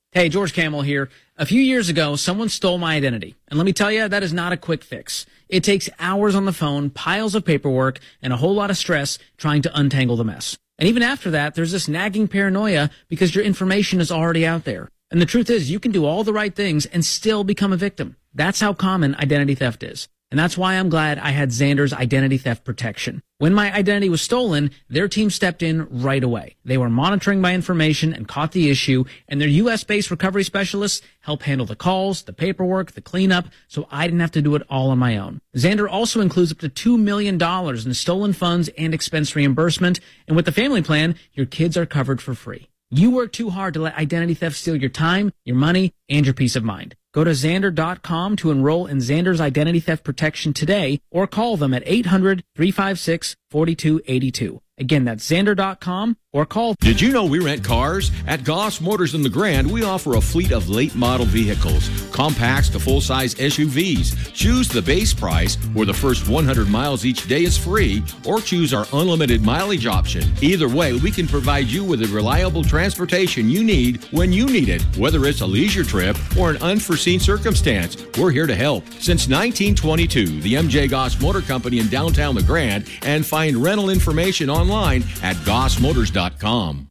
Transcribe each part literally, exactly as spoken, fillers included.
Hey, George Camel here. A few years ago, someone stole my identity. And let me tell you, that is not a quick fix. It takes hours on the phone, piles of paperwork, and a whole lot of stress trying to untangle the mess. And even after that, there's this nagging paranoia because your information is already out there. And the truth is, you can do all the right things and still become a victim. That's how common identity theft is. And that's why I'm glad I had Xander's identity theft protection. When my identity was stolen, their team stepped in right away. They were monitoring my information and caught the issue, and their U S-based recovery specialists helped handle the calls, the paperwork, the cleanup, so I didn't have to do it all on my own. Xander also includes up to two million dollars in stolen funds and expense reimbursement, and with the family plan, your kids are covered for free. You work too hard to let identity theft steal your time, your money, and your peace of mind. Go to Xander dot com to enroll in Xander's identity theft protection today, or call them at eight hundred, three five six, four two eight two. Again, that's Xander dot com or call. Did you know we rent cars? At Goss Motors in the Grand, we offer a fleet of late model vehicles, compacts to full-size S U Vs. Choose the base price, where the first one hundred miles each day is free, or choose our unlimited mileage option. Either way, we can provide you with the reliable transportation you need when you need it, whether it's a leisure trip or an unforeseen circumstance. We're here to help. Since nineteen twenty-two, the M J Goss Motor Company in downtown La Grande, and find rental information online at goss motors dot com.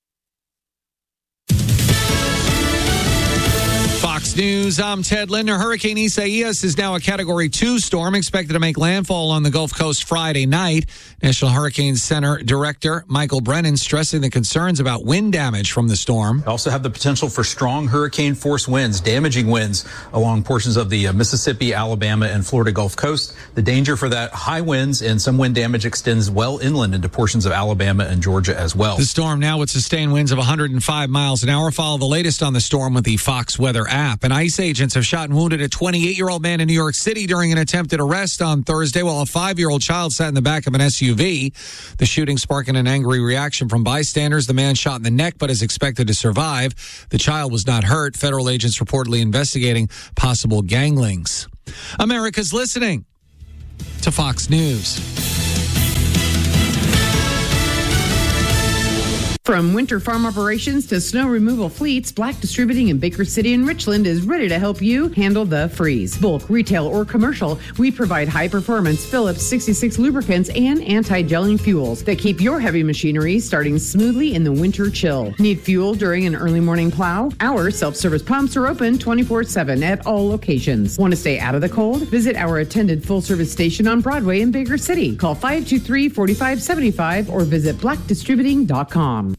Fox News, I'm Ted Linder. Hurricane Isaias is now a Category two storm expected to make landfall on the Gulf Coast Friday night. National Hurricane Center Director Michael Brennan stressing the concerns about wind damage from the storm. Also have the potential for strong hurricane force winds, damaging winds along portions of the Mississippi, Alabama, and Florida Gulf Coast. The danger for that high winds and some wind damage extends well inland into portions of Alabama and Georgia as well. The storm now with sustained winds of one hundred five miles an hour. Follow the latest on the storm with the Fox Weather app. And ICE agents have shot and wounded a twenty-eight-year-old man in New York City during an attempted arrest on Thursday while a five-year-old child sat in the back of an S U V. The shooting sparking an angry reaction from bystanders. The man shot in the neck but is expected to survive. The child was not hurt. Federal agents reportedly investigating possible gang links. America's listening to Fox News. From winter farm operations to snow removal fleets, Black Distributing in Baker City and Richland is ready to help you handle the freeze. Bulk, retail, or commercial, we provide high-performance Phillips sixty-six lubricants and anti-gelling fuels that keep your heavy machinery starting smoothly in the winter chill. Need fuel during an early morning plow? Our self-service pumps are open twenty-four seven at all locations. Want to stay out of the cold? Visit our attended full-service station on Broadway in Baker City. Call five two three, four five seven five or visit black distributing dot com.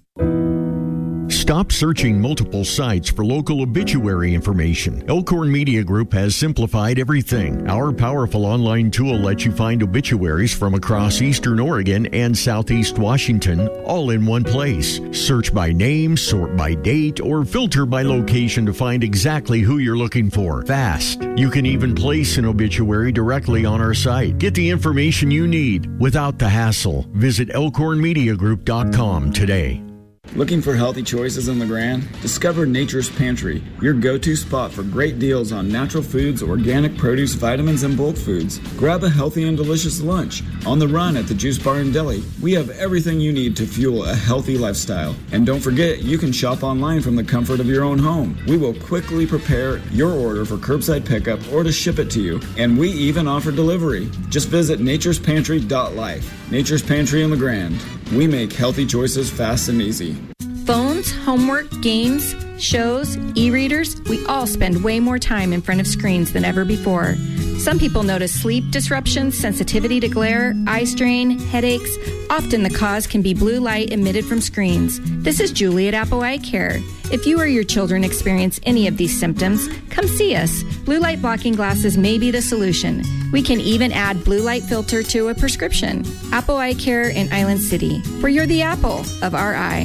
Stop searching multiple sites for local obituary information. Elkhorn Media Group has simplified everything. Our powerful online tool lets you find obituaries from across Eastern Oregon and Southeast Washington, all in one place. Search by name, sort by date, or filter by location to find exactly who you're looking for. Fast. You can even place an obituary directly on our site. Get the information you need without the hassle. Visit elkhorn media group dot com today. Looking for healthy choices in La Grande? Discover Nature's Pantry, your go-to spot for great deals on natural foods, organic produce, vitamins, and bulk foods. Grab a healthy and delicious lunch. On the run at the Juice Bar and Deli, we have everything you need to fuel a healthy lifestyle. And don't forget, you can shop online from the comfort of your own home. We will quickly prepare your order for curbside pickup or to ship it to you. And we even offer delivery. Just visit natures pantry dot life. Nature's Pantry in La Grande. We make healthy choices fast and easy. Phones, homework, games, shows, e-readers, we all spend way more time in front of screens than ever before. Some people notice sleep disruptions, sensitivity to glare, eye strain, headaches. Often the cause can be blue light emitted from screens. This is Julie at Apple Eye Care. If you or your children experience any of these symptoms, come see us. Blue light blocking glasses may be the solution. We can even add blue light filter to a prescription. Apple Eye Care in Island City, where you're the apple of our eye.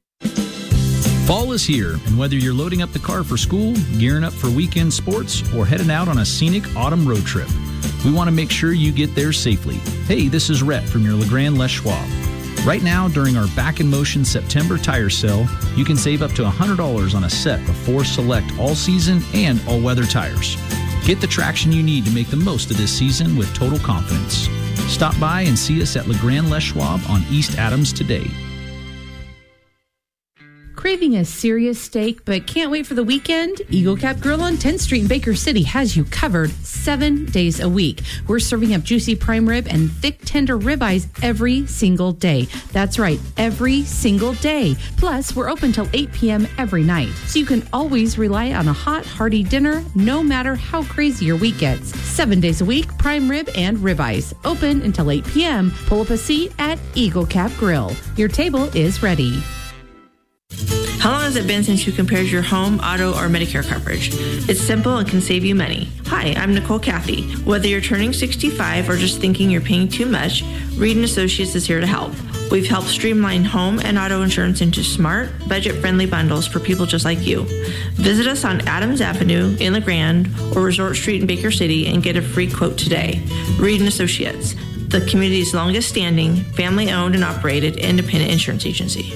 Fall is here, and whether you're loading up the car for school, gearing up for weekend sports, or heading out on a scenic autumn road trip, we want to make sure you get there safely. Hey, this is Rhett from your LeGrand Les Schwab. Right now, during our Back in Motion September tire sale, you can save up to one hundred dollars on a set of four select all-season and all-weather tires. Get the traction you need to make the most of this season with total confidence. Stop by and see us at LeGrand Les Schwab on East Adams today. Craving a serious steak but can't wait for the weekend? Eagle Cap Grill on tenth Street in Baker City has you covered seven days a week. We're serving up juicy prime rib and thick tender ribeyes every single day. That's right, every single day. Plus, we're open till eight p.m. every night, so you can always rely on a hot, hearty dinner no matter how crazy your week gets. Seven days a week, prime rib and ribeyes. Open until eight p.m. Pull up a seat at Eagle Cap Grill. Your table is ready. How long has it been since you compared your home, auto, or Medicare coverage? It's simple and can save you money. Hi, I'm Nicole Cathy. Whether you're turning sixty-five or just thinking you're paying too much, Reed and Associates is here to help. We've helped streamline home and auto insurance into smart, budget-friendly bundles for people just like you. Visit us on Adams Avenue in the Grand or Resort Street in Baker City and get a free quote today. Reed and Associates, the community's longest-standing, family-owned and operated independent insurance agency.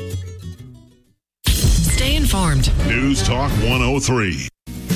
Stay informed. News Talk one oh three.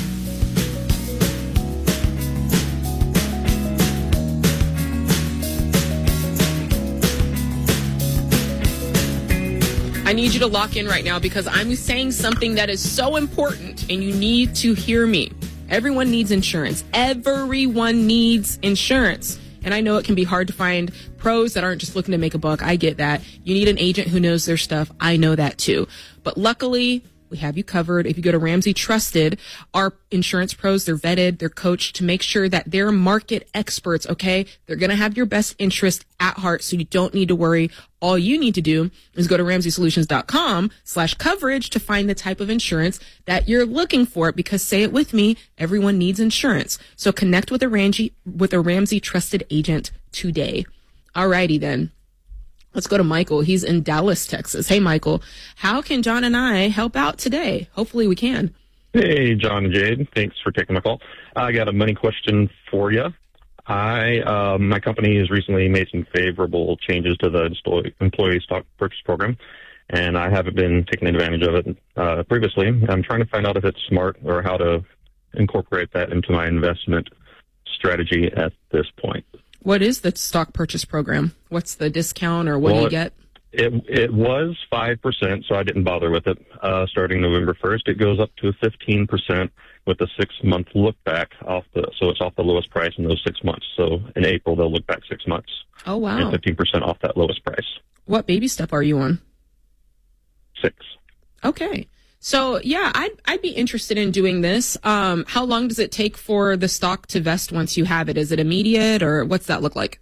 I need you to lock in right now because I'm saying something that is so important and you need to hear me. Everyone needs insurance. Everyone needs insurance. And I know it can be hard to find pros that aren't just looking to make a buck. I get that. You need an agent who knows their stuff. I know that too. But luckily, we have you covered. If you go to Ramsey Trusted, our insurance pros, they're vetted, they're coached to make sure that they're market experts, okay? They're going to have your best interest at heart, so you don't need to worry. All you need to do is go to ramsey solutions dot com slash coverage to find the type of insurance that you're looking for, because say it with me, everyone needs insurance. So connect with a Ramsey, with a Ramsey Trusted agent today. Alrighty then. Let's go to Michael. He's in Dallas, Texas. Hey, Michael, how can John and I help out today? Hopefully we can. Hey, John and Jade. Thanks for taking my call. I got a money question for you. I, um, my company has recently made some favorable changes to the employee stock purchase program, and I haven't been taking advantage of it uh, previously. I'm trying to find out if it's smart or how to incorporate that into my investment strategy at this point. What is the stock purchase program? What's the discount, or what well, do you get? It it was five percent, so I didn't bother with it. Uh, starting November first, it goes up to fifteen percent with a six-month look-back off the, so it's off the lowest price in those six months. So in April, they'll look back six months. Oh, wow. And fifteen percent off that lowest price. What baby step are you on? Six. Okay. So, yeah, I'd, I'd be interested in doing this. Um, how long does it take for the stock to vest once you have it? Is it immediate, or what's that look like?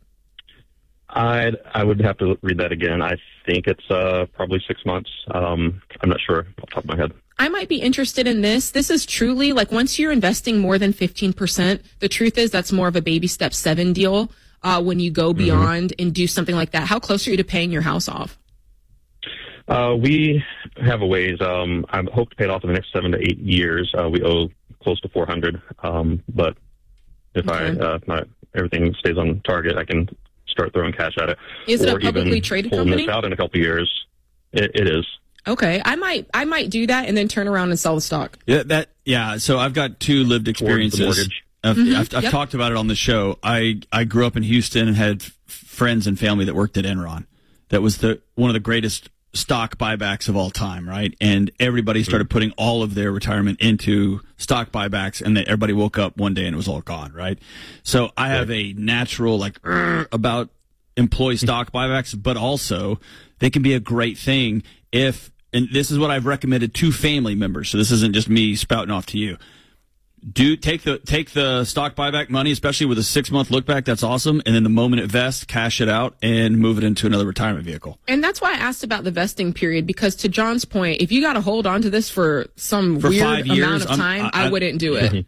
I I would have to read that again. I think it's uh, probably six months. Um, I'm not sure off the top of my head. I might be interested in this. This is truly, like, once you're investing more than fifteen percent, the truth is that's more of a baby step seven deal uh, when you go beyond mm-hmm. and do something like that. How close are you to paying your house off? Uh, we have a ways. Um, I hope to pay it off in the next seven to eight years. Uh, we owe close to four hundred. Um, but if okay. I, uh, my, everything stays on target, I can start throwing cash at it. Is it a publicly traded company? This out in a couple of years. It, it is. Okay, I might, I might do that and then turn around and sell the stock. Yeah, that, yeah. So I've got two lived experiences. Mortgage. I've, Mm-hmm. I've, I've Yep. talked about it on the show. I, I grew up in Houston and had f- friends and family that worked at Enron. That was the one of the greatest stock buybacks of all time, right? And everybody started putting all of their retirement into stock buybacks, and then everybody woke up one day and it was all gone, right? So I have a natural, like, "Urgh," about employee stock buybacks, but also they can be a great thing if, and this is what I've recommended to family members, so this isn't just me spouting off to you. Do take the take the stock buyback money, especially with a six month look back. That's awesome. And then the moment it vests, cash it out and move it into another retirement vehicle. And that's why I asked about the vesting period, because to John's point, if you got to hold on to this for some For weird five years, amount of time, I, I, I wouldn't do it.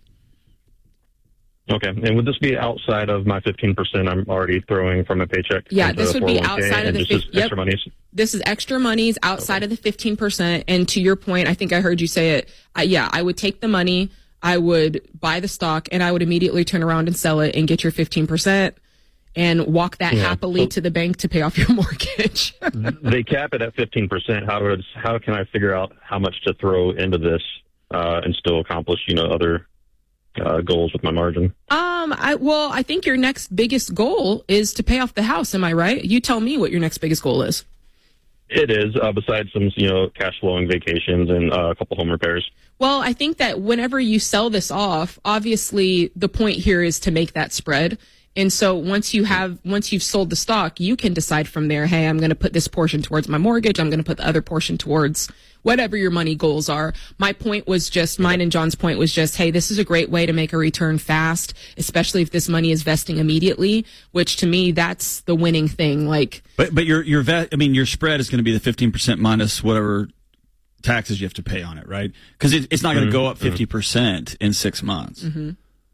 Okay. And would this be outside of my fifteen percent I'm already throwing from a paycheck? Yeah, into this would be four oh one k outside of the and just fif- extra yep. monies? This is extra monies outside okay. of the fifteen percent. And to your point, I think I heard you say it. Uh, yeah, I would take the money, I would buy the stock, and I would immediately turn around and sell it and get your fifteen percent and walk that yeah. happily so, to the bank to pay off your mortgage. They cap it at fifteen percent. How does, how can I figure out how much to throw into this uh, and still accomplish, you know, other uh, goals with my margin? Um, I, well, I think your next biggest goal is to pay off the house. Am I right? You tell me what your next biggest goal is. It is, uh, besides some, you know, cash flowing vacations and uh, a couple home repairs. Well, I think that whenever you sell this off, obviously the point here is to make that spread. And so once you have, once you've sold the stock, you can decide from there, hey, I'm going to put this portion towards my mortgage. I'm going to put the other portion towards whatever your money goals are. My point was just, mine and John's point was just, hey, this is a great way to make a return fast, especially if this money is vesting immediately, which to me, that's the winning thing. Like, But but your your vet, I mean, your spread is going to be the fifteen percent minus whatever taxes you have to pay on it, right? Because it, it's not going to Mm-hmm. go up fifty percent in six months. mm-hmm.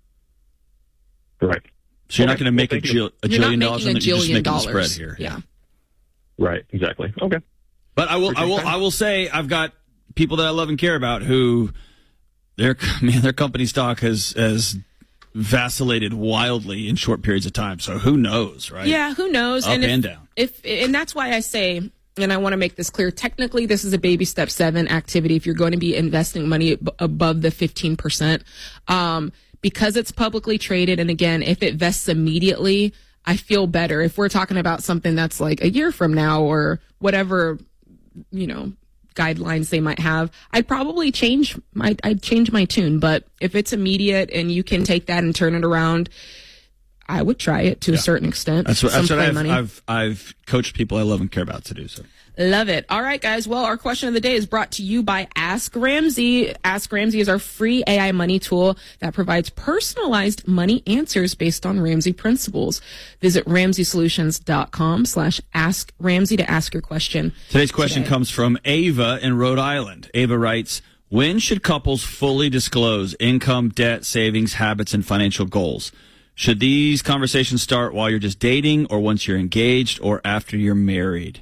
Right. So you're not Okay. going to make Well, a, thank jil- you. a You're not jillion dollars making on a it. You're just jillion making dollars. the spread here. Yeah. Right, exactly. Okay. But I will, I will, I will say, I've got people that I love and care about who their man, their company stock has has vacillated wildly in short periods of time. So who knows, right? Yeah, who knows? Up and, if, and down. If and that's why I say, and I want to make this clear. Technically, this is a baby step seven activity. If you're going to be investing money ab- above the fifteen percent, um, because it's publicly traded, and again, if it vests immediately, I feel better. If we're talking about something that's like a year from now or whatever, you know, guidelines they might have, I'd probably change my I'd change my tune. But if it's immediate and you can take that and turn it around, I would try it to Yeah. a certain extent. That's what, Some that's what play I've, money. I've I've coached people I love and care about to do so. Love it. All right, guys. Well, our question of the day is brought to you by Ask Ramsey. Ask Ramsey is our free A I money tool that provides personalized money answers based on Ramsey principles. Visit ramsey solutions dot com slash ask Ramsey to ask your question. Today's question today. comes from Ava in Rhode Island. Ava writes, when should couples fully disclose income, debt, savings, habits, and financial goals? Should these conversations start while you're just dating or once you're engaged or after you're married?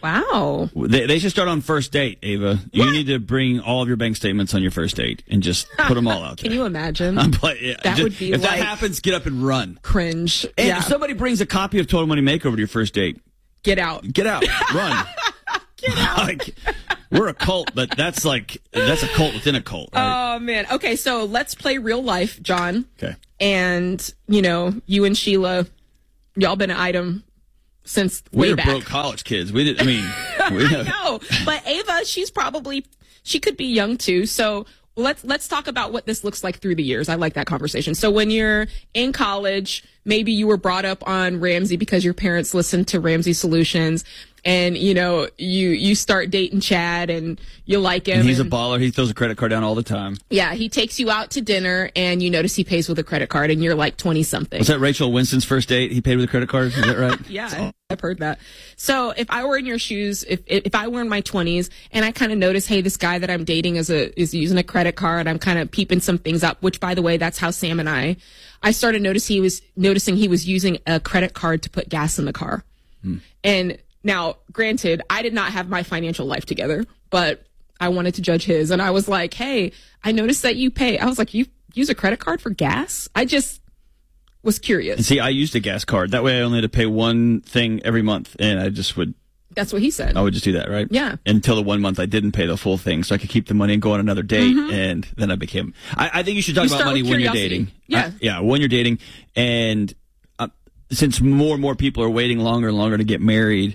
Wow. They, they should start on first date, Ava. You What? need to bring all of your bank statements on your first date and just put them all out there. Can you imagine? I'm like, yeah, That just- would be if like that happens, get up and run. cringe. And yeah. if somebody brings a copy of Total Money Makeover to your first date, Get out. get out, run. Get out. Like, we're a cult, but that's like that's a cult within a cult, right? Oh, man. Okay, so let's play real life, John. Okay. And, you know, you and Sheila, y'all been an item since We way were back. broke college kids. We did. I mean, we I know, but Ava, she's probably she could be young too. So let's let's talk about what this looks like through the years. I like that conversation. So when you're in college, maybe you were brought up on Ramsey because your parents listened to Ramsey Solutions, and you know you you start dating Chad and you like him. And he's a and- baller. He throws a credit card down all the time. yeah, he takes you out to dinner, and you notice he pays with a credit card, and you're like twenty something. Was that Rachel Winston's first date? He paid with a credit card. Is that right? Yeah, I've heard that. So if I were in your shoes, if if I were in my twenties and I kind of notice, hey, this guy that I'm dating is a is using a credit card, I'm kind of peeping some things up. Which, by the way, that's how Sam and I, I started noticing he was noticing he was using a credit card to put gas in the car. Hmm. And now, granted, I did not have my financial life together, but I wanted to judge his, and I was like, hey, I noticed that you pay. I was like, you use a credit card for gas? I just was curious. And see, I used a gas card. That way, I only had to pay one thing every month, and I just would. That's what he said. I would just do that, right? Yeah. Until the one month I didn't pay the full thing, so I could keep the money and go on another date, Mhm. and then I became. I, I think you should talk You about start money with when you're curiosity. dating. Yeah. I- yeah, when you're dating, and uh, since more and more people are waiting longer and longer to get married,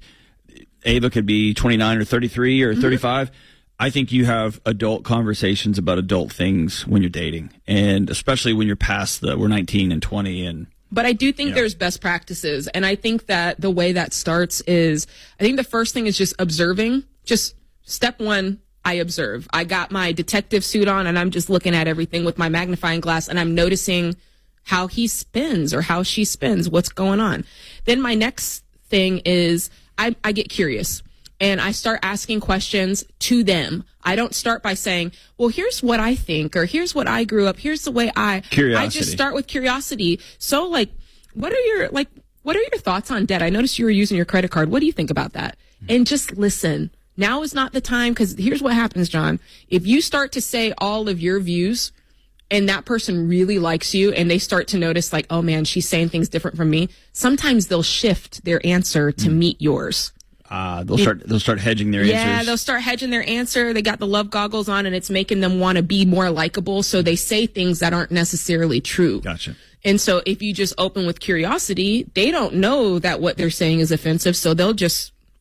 Ava could be twenty-nine or thirty-three or Mhm. thirty-five. I think you have adult conversations about adult things when you're dating, and especially when you're past the we're nineteen and twenty and. But I do think Yeah. there's best practices. And I think that the way that starts is, I think the first thing is just observing. Just step one, I observe. I got my detective suit on and I'm just looking at everything with my magnifying glass and I'm noticing how he spins or how she spins, what's going on. Then my next thing is I, I get curious and I start asking questions to them. I don't start by saying, well, here's what I think, or here's what I grew up. Here's the way I, I Curiosity. just start with curiosity. So like, what are your, like, what are your thoughts on debt? I noticed you were using your credit card. What do you think about that? And just listen. Now is not the time, because here's what happens, John. If you start to say all of your views and that person really likes you and they start to notice like, oh man, she's saying things different from me, sometimes they'll shift their answer to meet yours. Uh, they'll start. They'll start hedging their Yeah, answers. they'll start hedging their answer. They got the love goggles on, and it's making them want to be more likable. So they say things that aren't necessarily true. Gotcha. And so if you just open with curiosity, they don't know that what they're saying is offensive. So they'll just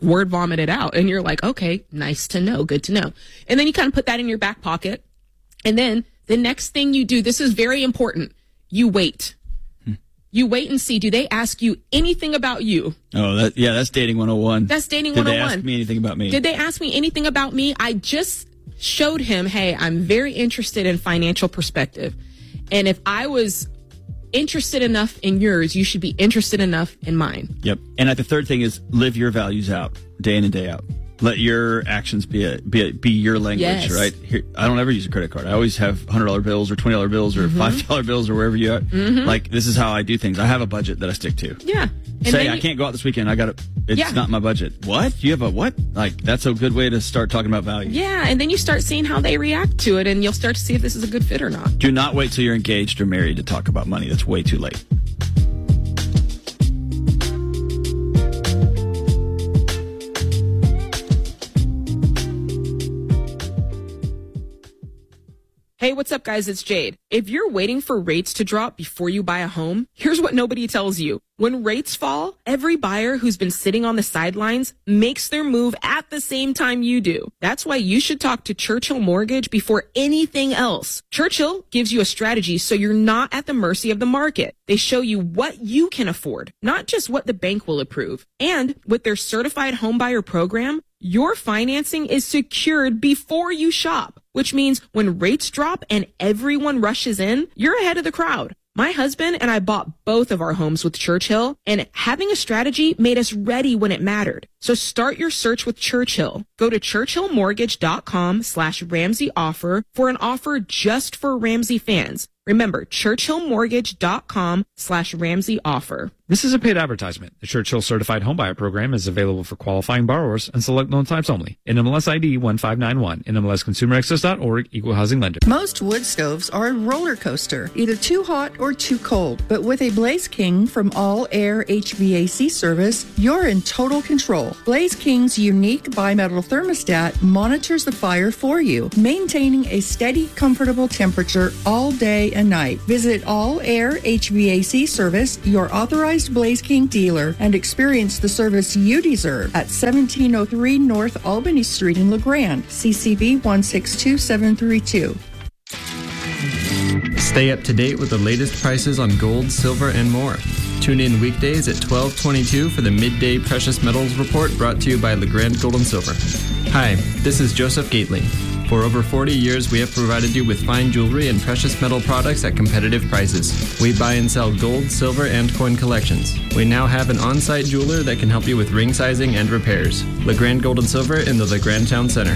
word vomit it out. And you're like, okay, nice to know. Good to know. And then you kind of put that in your back pocket. And then the next thing you do, this is very important. You wait. Hmm. You wait and see. Do they ask you anything about you? Oh, that, yeah, that's dating one oh one. That's dating Did one oh one. Did they ask me anything about me? Did they ask me anything about me? I just showed him, hey, I'm very interested in financial perspective. And if I was interested enough in yours, you should be interested enough in mine. Yep. And uh, the third thing is live your values out day in and day out. Let your actions be a, be a, be your language, Yes. right? Here, I don't ever use a credit card. I always have one hundred dollar bills or twenty dollar bills or Mhm. five dollar bills or wherever you are. Mhm. Like, this is how I do things. I have a budget that I stick to. Yeah. And Say, then I you- can't go out this weekend. I got to, it's Yeah. not my budget. What? You have a what? Like, that's a good way to start talking about value. Yeah, and then you start seeing how they react to it, and you'll start to see if this is a good fit or not. Do not wait till you're engaged or married to talk about money. That's way too late. Hey, what's up, guys? It's Jade. If you're waiting for rates to drop before you buy a home, here's what nobody tells you. When rates fall, every buyer who's been sitting on the sidelines makes their move at the same time you do. That's why you should talk to Churchill Mortgage before anything else. Churchill gives you a strategy so you're not at the mercy of the market. They show you what you can afford, not just what the bank will approve. And with their certified homebuyer program, your financing is secured before you shop, which means when rates drop and everyone rushes in, you're ahead of the crowd. My husband and I bought both of our homes with Churchill, and having a strategy made us ready when it mattered. So start your search with Churchill. Go to churchillmortgage.com slash Ramsey offer for an offer just for Ramsey fans. Remember, churchillmortgage.com slash Ramsey offer. This is a paid advertisement. The Churchill Certified Homebuyer Program is available for qualifying borrowers and select loan types only. N M L S I D one five nine one, N M L S consumer access dot org, equal housing lender. Most wood stoves are a roller coaster, either too hot or too cold. But with a Blaze King from All Air H V A C service, you're in total control. Blaze King's unique bimetal thermostat monitors the fire for you, maintaining a steady, comfortable temperature all day and night. Visit All Air H V A C service, your authorized Blaze King dealer, and experience the service you deserve at seventeen oh three North Albany Street in LeGrand, C C B one six two seven three two. Stay up to date with the latest prices on gold, silver, and more. Tune in weekdays at twelve twenty-two for the Midday Precious Metals Report brought to you by LeGrand Gold and Silver. Hi, this is Joseph Gately. For over forty years, we have provided you with fine jewelry and precious metal products at competitive prices. We buy and sell gold, silver, and coin collections. We now have an on-site jeweler that can help you with ring sizing and repairs. LeGrand Gold and Silver in the LeGrand Town Center.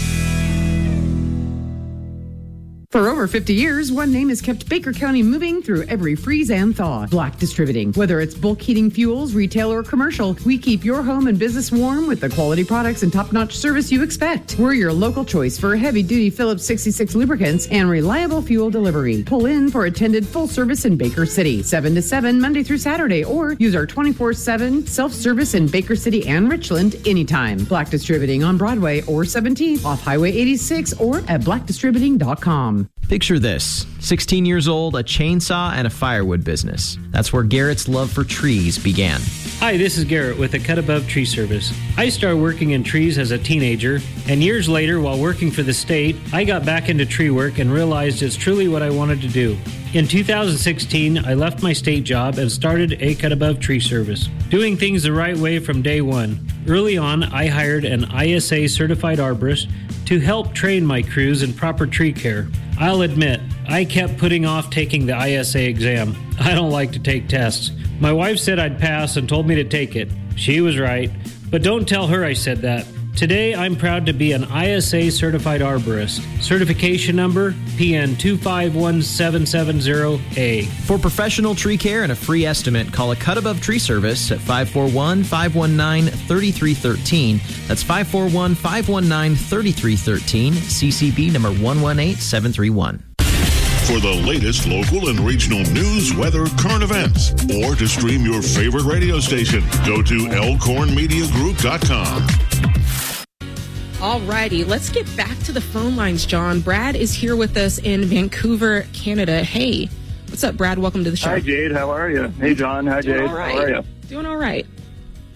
For over fifty years, one name has kept Baker County moving through every freeze and thaw. Black Distributing. Whether it's bulk heating fuels, retail, or commercial, we keep your home and business warm with the quality products and top-notch service you expect. We're your local choice for heavy-duty Phillips sixty-six lubricants and reliable fuel delivery. Pull in for attended full service in Baker City, seven to seven, Monday through Saturday, or use our twenty-four seven self-service in Baker City and Richland anytime. Black Distributing on Broadway or seventeenth off Highway eighty-six or at black distributing dot com. Picture this, sixteen years old, a chainsaw, and a firewood business. That's where Garrett's love for trees began. Hi, this is Garrett with the Cut Above Tree Service. I started working in trees as a teenager, and years later, while working for the state, I got back into tree work and realized it's truly what I wanted to do. In two thousand sixteen, I left my state job and started a Cut Above Tree Service, doing things the right way from day one. Early on, I hired an I S A certified arborist to help train my crews in proper tree care. I'll admit, I kept putting off taking the I S A exam. I don't like to take tests. My wife said I'd pass and told me to take it. She was right, but don't tell her I said that. Today, I'm proud to be an I S A certified arborist. Certification number P N two five one seven seven zero A. For professional tree care and a free estimate, call a Cut Above Tree Service at five four one, five one nine, three three one three. That's five four one, five one nine, three three one three, C C B number one one eight seven three one. For the latest local and regional news, weather, current events, or to stream your favorite radio station, go to elkhorn media group dot com. Alrighty, let's get back to the phone lines, John. Brad is here with us in Vancouver, Canada. Hey, what's up, Brad? Welcome to the show. Hi, Jade. How are you? Hey, John. Hi, Doing Jade. all right. How are you? Doing all right.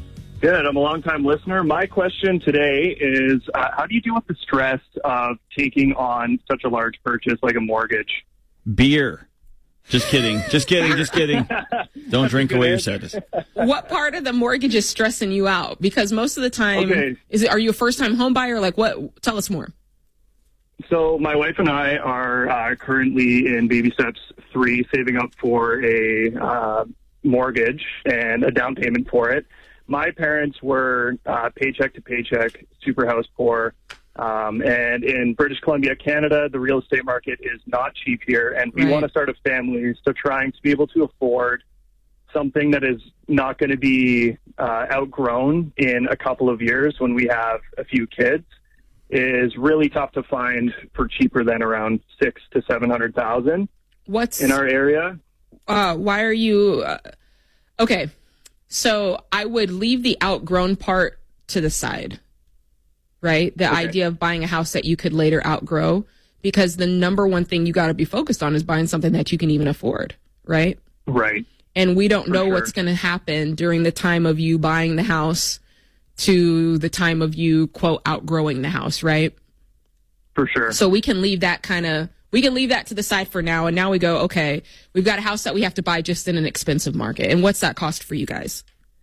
Good. I'm a long-time listener. My question today is, uh, how do you deal with the stress of taking on such a large purchase like a mortgage? Beer. Just kidding. Just kidding. Just kidding. Don't drink away your sadness. What part of the mortgage is stressing you out? Because most of the time, Okay. is it? Are you a first-time home buyer? Like what? Tell us more. So my wife and I are uh, currently in baby steps three, saving up for a uh, mortgage and a down payment for it. My parents were uh, paycheck to paycheck, super house poor. Um, and in British Columbia, Canada, the real estate market is not cheap here. And we Right. want to start a family. So trying to be able to afford something that is not going to be uh, outgrown in a couple of years when we have a few kids is really tough to find for cheaper than around six to seven hundred thousand. What's in our area? Uh, why are you? Uh, okay, so I would leave the outgrown part to the side, right? The Okay. idea of buying a house that you could later outgrow, because the number one thing you got to be focused on is buying something that you can even afford, right? Right. And we don't For know sure. what's going to happen during the time of you buying the house to the time of you, quote, outgrowing the house, right? For sure. So we can leave that kind of, we can leave that to the side for now. And now we go, okay, we've got a house that we have to buy just in an expensive market. And what's that cost for you guys?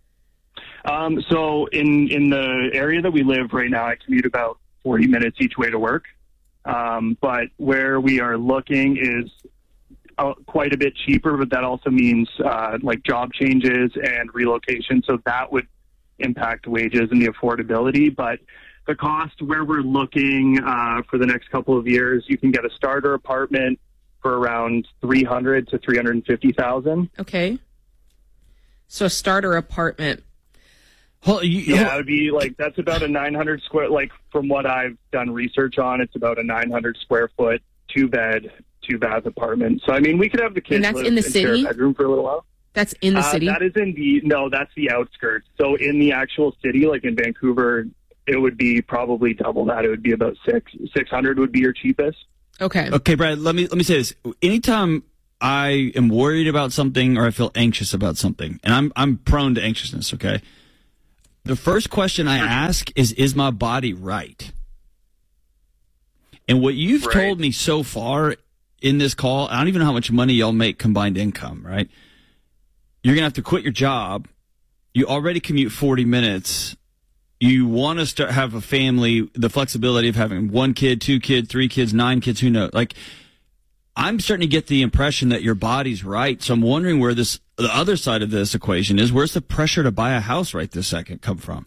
Um, so in, in the area that we live right now, I commute about forty minutes each way to work. Um, but where we are looking is uh, quite a bit cheaper, but that also means uh, like job changes and relocation. So that would impact wages and the affordability. But the cost where we're looking uh, for the next couple of years, you can get a starter apartment for around three hundred to three hundred fifty thousand. Okay. So a starter apartment. Well, you, yeah, it would be like, that's about a nine hundred square, like from what I've done research on, it's about a nine hundred square foot, two bed, two bath apartment. So, I mean, we could have the kids And that's live in the and share a city? bedroom for a little while. That's in the Uh, city? That is in the, no, that's the outskirts. So in the actual city, like in Vancouver, it would be probably double that. It would be about six, 600 would be your cheapest. Okay. Okay, Brad, let me let me say this. Anytime I am worried about something or I feel anxious about something, and I'm I'm prone to anxiousness, okay? The first question I ask is, is my body right? And what you've Right. told me so far in this call, I don't even know how much money y'all make combined income, right? You're going to have to quit your job. You already commute forty minutes. You want to start have a family, the flexibility of having one kid, two kids, three kids, nine kids, who knows? Like, I'm starting to get the impression that your body's right. So I'm wondering where this, the other side of this equation is. Where's the pressure to buy a house right this second come from?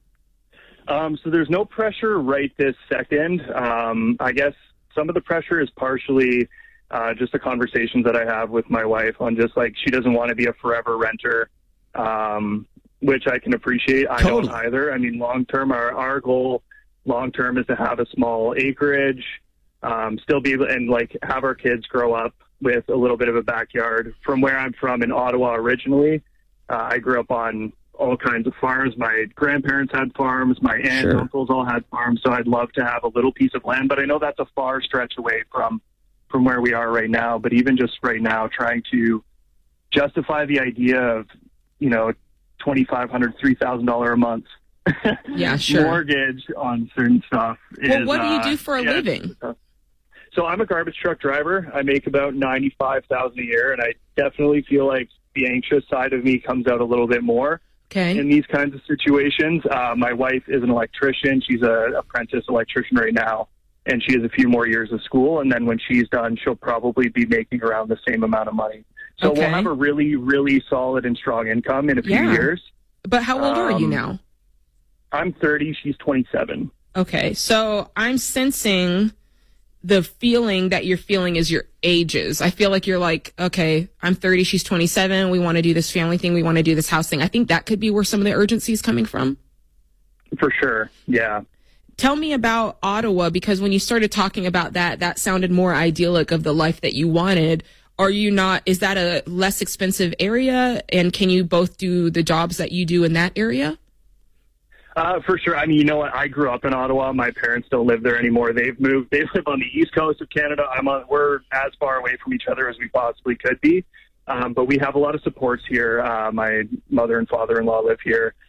Um, so there's no pressure right this second. Um, I guess some of the pressure is partially uh, just the conversations that I have with my wife on just like she doesn't want to be a forever renter, um, which I can appreciate. I Totally. don't either. I mean, long term, our, our goal long term is to have a small acreage, um, still be able and like have our kids grow up with a little bit of a backyard. From where I'm from in Ottawa originally, uh, I grew up on all kinds of farms. My grandparents had farms. My aunts Sure. and uncles all had farms. So I'd love to have a little piece of land, but I know that's a far stretch away from, from where we are right now. But even just right now, trying to justify the idea of, you know, twenty-five hundred dollars, three thousand dollars a month Yeah, sure. mortgage on certain stuff. Well, is, what do you uh, do for a yeah, living? So I'm a garbage truck driver. I make about ninety-five thousand dollars a year, and I definitely feel like the anxious side of me comes out a little bit more Okay. in these kinds of situations. Uh, my wife is an electrician. She's an apprentice electrician right now, and she has a few more years of school. And then when she's done, she'll probably be making around the same amount of money. So Okay. we'll have a really, really solid and strong income in a few Yeah. years. But how old are you Um, now? I'm thirty. She's twenty-seven. Okay, so I'm sensing the feeling that you're feeling is your ages. I feel like you're like, okay, I'm thirty, she's twenty-seven. We want to do this family thing. We want to do this house thing. I think that could be where some of the urgency is coming from. For sure. Yeah. Tell me about Ottawa, because when you started talking about that, that sounded more idyllic of the life that you wanted. Are you not, is that a less expensive area? And can you both do the jobs that you do in that area? Uh, for sure. I mean, you know what? I grew up in Ottawa. My parents don't live there anymore. They've moved. They live on the east coast of Canada. I'm on, we're as far away from each other as we possibly could be. Um, but we have a lot of supports here. Uh, my mother and father-in-law live here.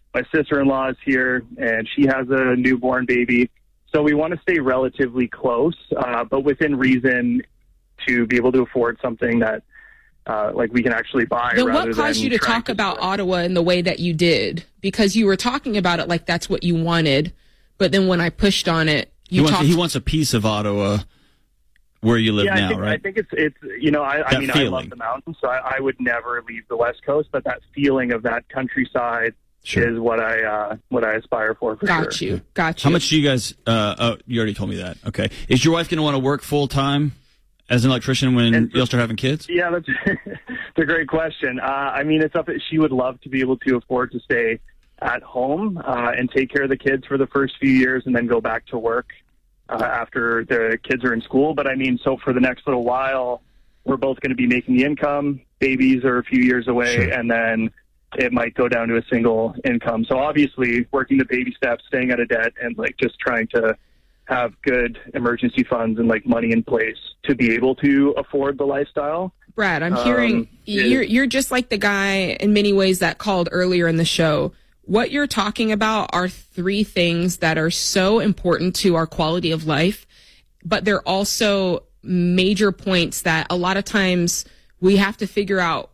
my sister-in-law is here, and she has a newborn baby. So we want to stay relatively close, uh, but within reason to be able to afford something that uh, like we can actually buy. Then rather what caused than you to trying talk about Ottawa in the way that you did? Because you were talking about it like that's what you wanted, but then when I pushed on it, you he, wants, talked. he wants a piece of Ottawa where you live yeah, now, I think, right? I think it's it's you know I, I mean feeling. I love the mountains, so I, I would never leave the West Coast, but that feeling of that countryside sure. is what I uh, what I aspire for. For Got sure. you, got you. How much do you guys? Uh, oh, you already told me that. Okay, is your wife going to want to work full time as an electrician when and, you'll start having kids? Yeah, that's, that's a great question. Uh, I mean, it's up. She would love to be able to afford to stay at home uh, and take care of the kids for the first few years, and then go back to work uh, after the kids are in school. But I mean, so for the next little while, we're both going to be making the income. Babies are a few years away, sure. and then it might go down to a single income. So obviously, working the baby steps, staying out of debt, and like just trying to have good emergency funds and like money in place to be able to afford the lifestyle. Brad, I'm hearing um, you're you're just like the guy in many ways that called earlier in the show. What you're talking about are three things that are so important to our quality of life, but they're also major points that a lot of times we have to figure out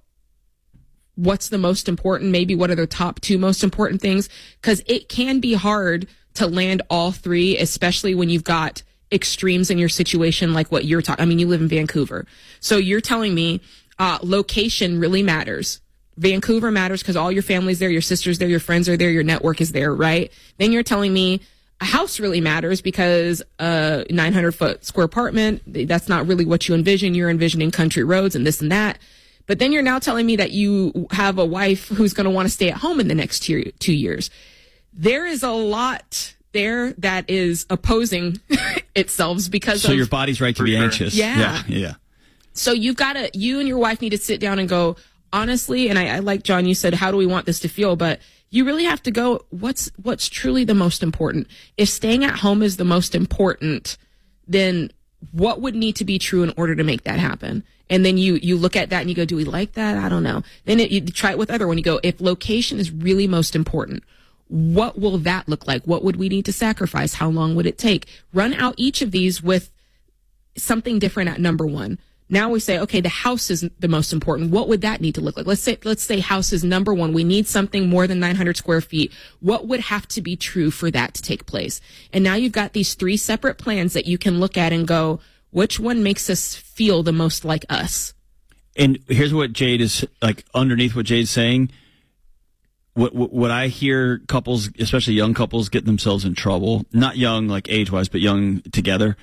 what's the most important, maybe what are the top two most important things, because it can be hard to land all three, especially when you've got extremes in your situation like what you're talking. I mean, you live in Vancouver. So you're telling me uh, location really matters. Vancouver matters because all your family's there, your sister's there, your friends are there, your network is there, right? Then you're telling me a house really matters because a nine hundred foot square apartment, that's not really what you envision. You're envisioning country roads and this and that. But then you're now telling me that you have a wife who's going to want to stay at home in the next two, two years. There is a lot there that is opposing itself because so of... So your body's right to be sure. anxious. Yeah. Yeah. yeah. So you've got to, you and your wife need to sit down and go, honestly, and I, I like John, you said, how do we want this to feel? But you really have to go, what's, what's truly the most important? If staying at home is the most important, then what would need to be true in order to make that happen? And then you, you look at that and you go, do we like that? I don't know. Then it, you try it with other one. You go, if location is really most important, what will that look like? What would we need to sacrifice? How long would it take? Run out each of these with something different at number one. Now we say, okay, the house is the most important. What would that need to look like? Let's say, let's say house is number one. We need something more than nine hundred square feet. What would have to be true for that to take place? And now you've got these three separate plans that you can look at and go, which one makes us feel the most like us? And here's what Jade is like underneath what Jade's saying. What, what what I hear couples, especially young couples, get themselves in trouble, not young like age-wise, but young together,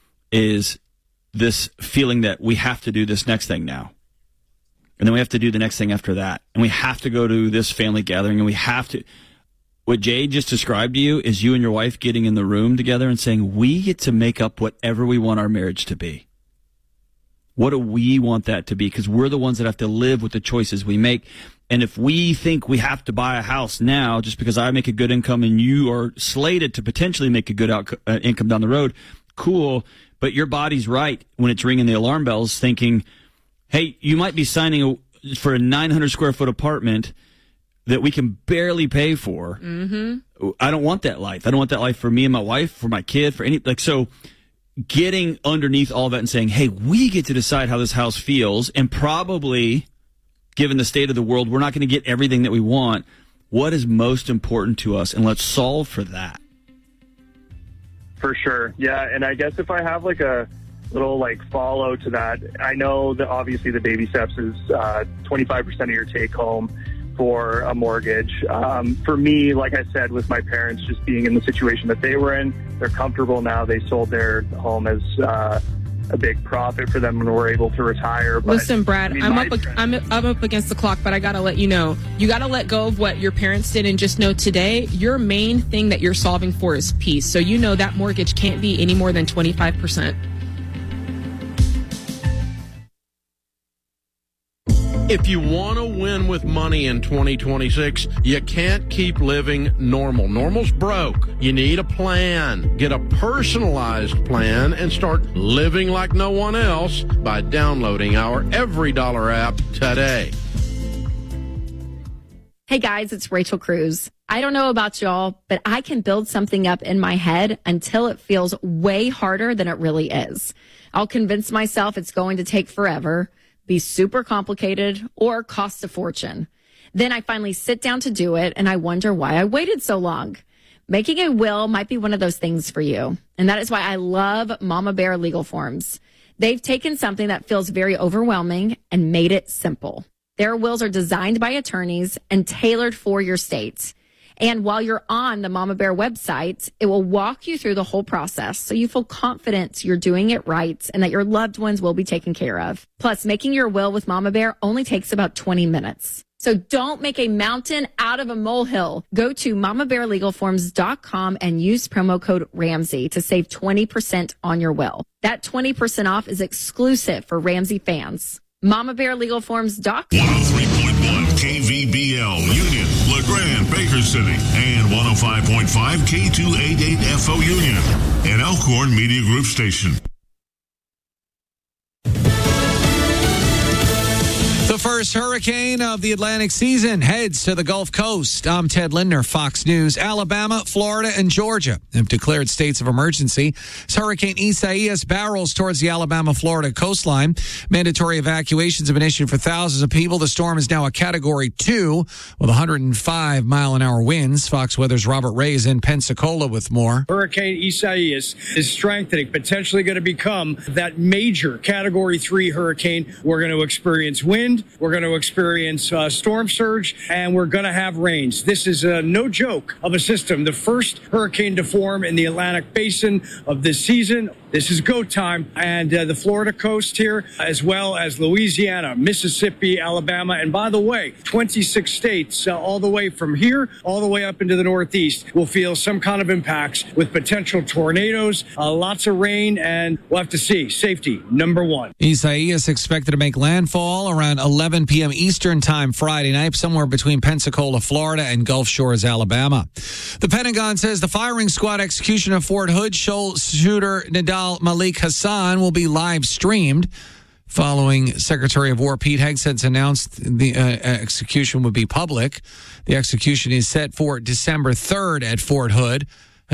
is this feeling that we have to do this next thing now. And then we have to do the next thing after that. And we have to go to this family gathering, and we have to... What Jade just described to you is you and your wife getting in the room together and saying, we get to make up whatever we want our marriage to be. What do we want that to be? Because we're the ones that have to live with the choices we make. And if we think we have to buy a house now just because I make a good income and you are slated to potentially make a good out, uh, income down the road, cool. But your body's right when it's ringing the alarm bells thinking, hey, you might be signing a, for a nine hundred square foot apartment that we can barely pay for. Mm-hmm. I don't want that life. I don't want that life for me and my wife, for my kid, for any, like, so getting underneath all that and saying, hey, we get to decide how this house feels, and probably, given the state of the world, we're not going to get everything that we want. What is most important to us? And let's solve for that. For sure. Yeah. And I guess if I have like a little like follow to that, I know that obviously the baby steps is uh, twenty-five percent of your take home for a mortgage. Um, for me, like I said, with my parents just being in the situation that they were in, they're comfortable now. They sold their home as uh, a big profit for them and were able to retire. But, listen, Brad, I mean, I'm my up. I'm, I'm up against the clock, but I gotta let you know. You gotta let go of what your parents did and just know today your main thing that you're solving for is peace. So you know that mortgage can't be any more than twenty-five percent. If you want to win with money in twenty twenty-six, you can't keep living normal. Normal's broke. You need a plan. Get a personalized plan and start living like no one else by downloading our Every Dollar app today. Hey guys, it's Rachel Cruz. I don't know about y'all, but I can build something up in my head until it feels way harder than it really is. I'll convince myself it's going to take forever, be super complicated, or cost a fortune. Then I finally sit down to do it, and I wonder why I waited so long. Making a will might be one of those things for you, and that is why I love Mama Bear Legal Forms. They've taken something that feels very overwhelming and made it simple. Their wills are designed by attorneys and tailored for your state. And while you're on the Mama Bear website, it will walk you through the whole process so you feel confident you're doing it right and that your loved ones will be taken care of. Plus, making your will with Mama Bear only takes about twenty minutes. So don't make a mountain out of a molehill. Go to mama bear legal forms dot com and use promo code Ramsey to save twenty percent on your will. That twenty percent off is exclusive for Ramsey fans. mama bear legal forms dot com. one oh three point one K V B L, Union, LeGrand, Baker City, and one oh five point five K two eighty-eight F O Union, an Elkhorn Media Group station. The first hurricane of the Atlantic season heads to the Gulf Coast. I'm Ted Lindner, Fox News. Alabama, Florida, and Georgia have declared states of emergency as Hurricane Isaias barrels towards the Alabama-Florida coastline. Mandatory evacuations have been issued for thousands of people. The storm is now a Category two with one hundred five mile an hour winds. Fox Weather's Robert Ray is in Pensacola with more. Hurricane Isaias is strengthening, potentially going to become that major Category three hurricane. We're going to experience wind. We're going to experience uh, storm surge, and we're going to have rains. This is uh, no joke of a system, the first hurricane to form in the Atlantic basin of this season. This is go time, and uh, the Florida coast here, as well as Louisiana, Mississippi, Alabama, and by the way, twenty-six states, uh, all the way from here, all the way up into the Northeast, will feel some kind of impacts with potential tornadoes, uh, lots of rain, and we'll have to see. Safety, number one. Isaias expected to make landfall around eleven p.m. Eastern time Friday night, somewhere between Pensacola, Florida, and Gulf Shores, Alabama. The Pentagon says the firing squad execution of Fort Hood shooter Nidal Malik Hassan will be live streamed. Following Secretary of War Pete Hegseth announced the uh, execution would be public. The execution is set for December third at Fort Hood.